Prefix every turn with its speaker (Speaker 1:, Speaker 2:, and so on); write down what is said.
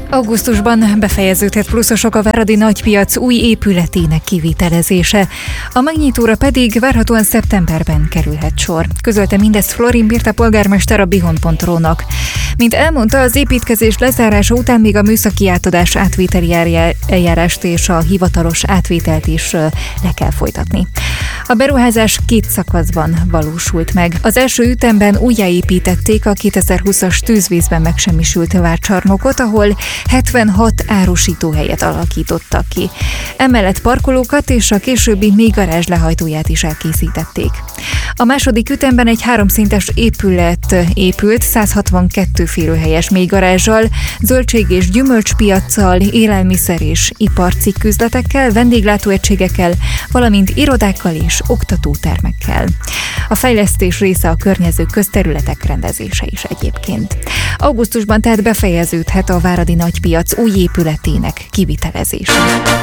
Speaker 1: Augusztusban befejeződhet pluszosok a váradi nagypiac új épületének kivitelezése. A megnyitóra pedig várhatóan szeptemberben kerülhet sor. Közölte mindezt Florin Birta polgármester a bihon.ro-nak. Mint elmondta, az építkezés lezárása után még a műszaki átadás átvételi eljárást és a hivatalos átvételt is le kell folytatni. A beruházás 2 szakaszban valósult meg. Az első ütemben újjáépítették a 2020-as tűzvészben megsemmisült várcsarnokot, ahol 76 árusítóhelyet alakítottak ki. Emellett parkolókat és a későbbi mélygarázs lehajtóját is elkészítették. A második ütemben egy 3 szintes épület épült 162 férőhelyes mélygarázsal, zöldség- és gyümölcspiaccal, élelmiszer- és iparcikküzletekkel, vendéglátóegységekkel, valamint irodákkal és oktatótermekkel. A fejlesztés része a környező közterületek rendezése is egyébként. Augusztusban tehát befejeződhet a váradi nagypiac új épületének kivitelezése.